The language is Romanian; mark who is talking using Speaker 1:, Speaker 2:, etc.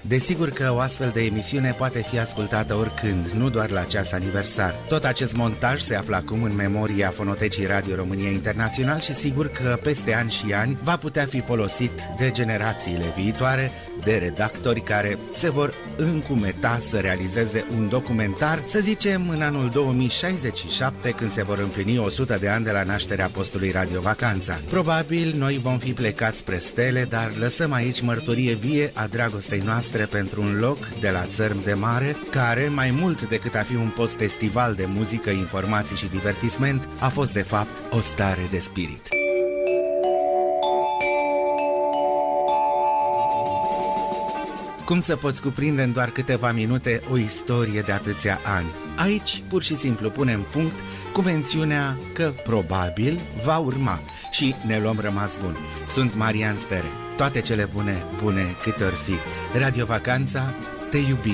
Speaker 1: Desigur că o astfel de emisiune poate fi ascultată oricând, nu doar la ceas aniversar. Tot acest montaj se află acum în memoria Fonotecii Radio România Internațional și sigur că peste ani și ani va putea fi folosit de generațiile viitoare, de redactori care se vor încumeta să realizeze un documentar, să zicem în anul 2067, când se vor împlini 100 de ani de la nașterea postului Radio Vacanța. Probabil noi vom fi plecați spre stele, dar lăsăm aici mărturie vie a dragostei noastre pentru un loc de la țărm de mare, care, mai mult decât a fi un post estival de muzică, informații și divertisment, a fost de fapt o stare de spirit. Cum să poți cuprinde în doar câteva minute o istorie de atâția ani? Aici, pur și simplu, punem punct cu mențiunea că probabil va urma și ne luăm rămas bun. Sunt Marian Stere. Toate cele bune, bune câte or fi. Radio Vacanța, te iubim.